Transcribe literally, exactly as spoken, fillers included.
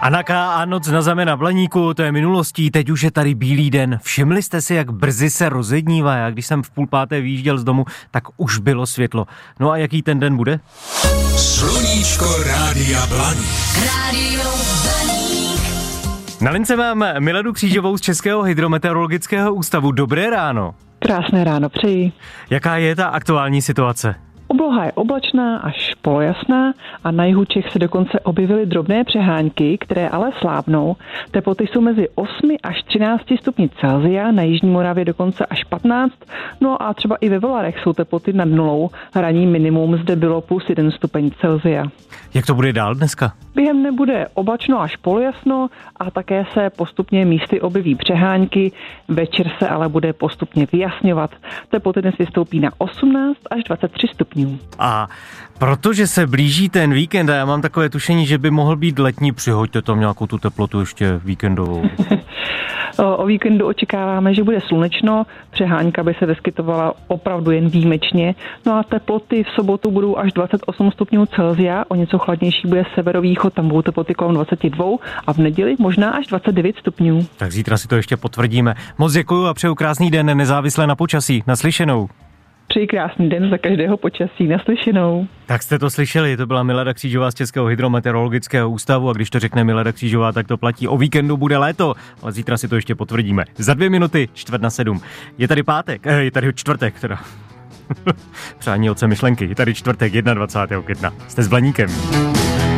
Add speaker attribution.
Speaker 1: Anaka a noc na zemi na Blaníku, to je minulostí, teď už je tady bílý den. Všimli jste si, jak brzy se rozednívá? Já když jsem v půl páté vyjížděl z domu, tak už bylo světlo. No a jaký ten den bude?
Speaker 2: Sluníčko Rádia Blaník.
Speaker 3: Rádio Blaník.
Speaker 1: Na lince mám Miladu Křížovou z Českého hydrometeorologického ústavu. Dobré ráno.
Speaker 4: Krásné ráno přeji.
Speaker 1: Jaká je ta aktuální situace?
Speaker 4: Obloha je oblačná až polojasná a na jihu Čech se dokonce objevily drobné přehánky, které ale slábnou. Teploty jsou mezi osmi až třinácti stupni Celsia, na jižní Moravě dokonce až patnáct, no a třeba i ve Volarech jsou teploty nad nulou. Ranní minimum zde bylo plus jeden stupeň Celsia.
Speaker 1: Jak to bude dál dneska?
Speaker 4: Během dne bude oblačno až polojasno a také se postupně místy objeví přehánky, večer se ale bude postupně vyjasňovat. Teploty dnes vystoupí na osmnáct až dvacet tři stupňů.
Speaker 1: A protože se blíží ten víkend a já mám takové tušení, že by mohl být letní, přihoďte tam nějakou tu teplotu ještě víkendovou.
Speaker 4: O víkendu očekáváme, že bude slunečno, přehánka by se vyskytovala opravdu jen výjimečně, no a teploty v sobotu budou až dvacet osm stupňů Celsia, o něco chladnější bude severovýchod, tam budou teploty kolem dvacet dva a v neděli možná až dvacet devět stupňů.
Speaker 1: Tak zítra si to ještě potvrdíme. Moc děkuju a přeju krásný den nezávisle na počasí. Naslyšenou.
Speaker 4: Přeji krásný den za každého počasí. Naslyšenou.
Speaker 1: Tak jste to slyšeli, to byla Milada Křížová z Českého hydrometeorologického ústavu a když to řekne Milada Křížová, tak to platí. O víkendu bude léto, ale zítra si to ještě potvrdíme. Za dvě minuty, čtvrt na sedm. Je tady pátek, je tady čtvrtek teda. Přání otce myšlenky, je tady čtvrtek, dvacátého prvního května. Jste s Blaníkem.